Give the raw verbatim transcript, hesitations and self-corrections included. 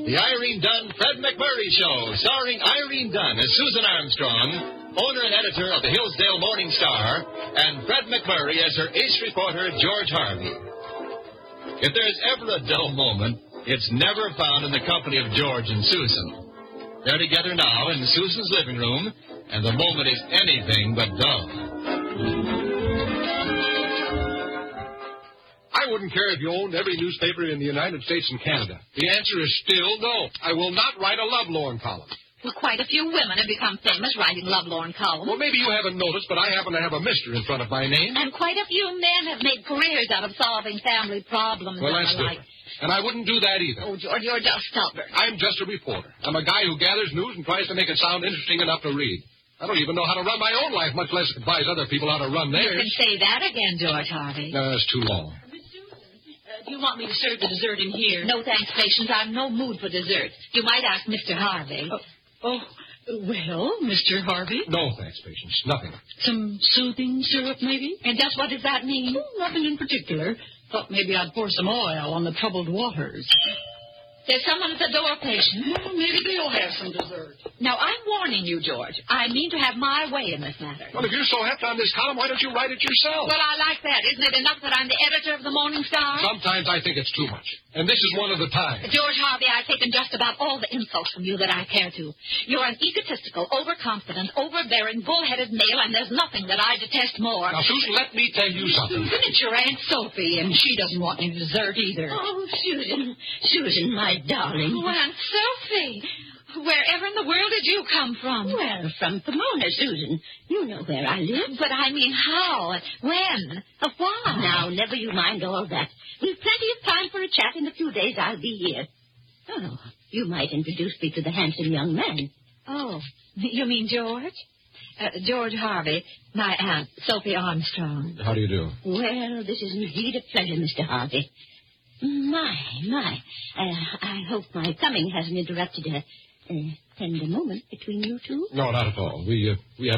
The Irene Dunn Fred McMurray Show, starring Irene Dunn as Susan Armstrong, owner and editor of the Hillsdale Morning Star, and Fred McMurray as her ace reporter, George Harvey. If there's ever a dull moment, it's never found in the company of George and Susan. They're together now in Susan's living room, and the moment is anything but dull. I wouldn't care if you owned every newspaper in the United States and Canada. The answer is still no. I will not write a lovelorn column. Well, quite a few women have become famous writing lovelorn columns. Well, maybe you haven't noticed, but I happen to have a mister in front of my name. And quite a few men have made careers out of solving family problems. Well, and that's the like. different. And I wouldn't do that either. Oh, George, you're just stubborn. I'm just a reporter. I'm a guy who gathers news and tries to make it sound interesting enough to read. I don't even know how to run my own life, much less advise other people how to run theirs. You can say that again, George Harvey. No, that's too long. Do you want me to serve the dessert in here? No, thanks, Patience. I'm in no mood for dessert. You might ask Mister Harvey. Oh, oh well, Mister Harvey. No, thanks, Patience. Nothing. Some soothing syrup, maybe? And just what does that mean? Oh, nothing in particular. Thought maybe I'd pour some oil on the troubled waters. There's someone at the door, Patience. Well, maybe they'll have some dessert. Now, I'm warning you, George. I mean to have my way in this matter. Well, if you're so heft on this column, why don't you write it yourself? Well, I like that. Isn't it enough that I'm the editor of the Morning Star? Sometimes I think it's too much. And this is one of the times. George Harvey, I've taken just about all the insults from you that I care to. You're an egotistical, overconfident, overbearing, bullheaded male, and there's nothing that I detest more. Now, Susan, let me tell you something. Susan, it's your Aunt Sophie, and she doesn't want any dessert either. Oh, Susan. Susan, my darling. Oh, Aunt Sophie. Wherever in the world did you come from? Well, from Pomona, Susan. You know where I live. But I mean how? When? Why? Now, never you mind all that. We've plenty of time for a chat. In a few days I'll be here. Oh, you might introduce me to the handsome young man. Oh, you mean George? Uh, George Harvey, my Aunt Sophie Armstrong. How do you do? Well, this is indeed a pleasure, Mister Harvey. My, my. Uh, I hope my coming hasn't interrupted a, a tender moment between you two. No, not at all. We, uh, we had